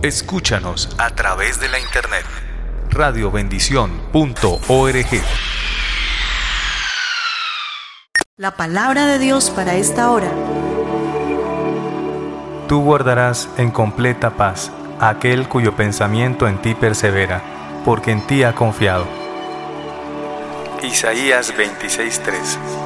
Escúchanos a través de la internet. radiobendición.org. La palabra de Dios para esta hora. Tú guardarás en completa paz a aquel cuyo pensamiento en ti persevera, porque en ti ha confiado. Isaías 26:3.